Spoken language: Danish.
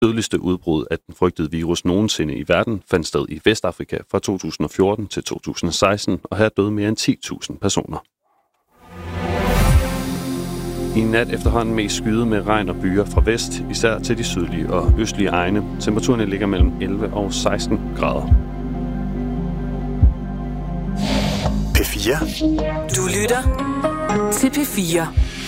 dødeligste udbrud af den frygtede virus nogensinde i verden fandt sted i Vestafrika fra 2014 til 2016, og her døde mere end 10.000 personer. I nat efterhånden mest skyet med regn og byger fra vest, især til de sydlige og østlige egne. Temperaturen ligger mellem 11 og 16 grader. P4. Du lytter til P4.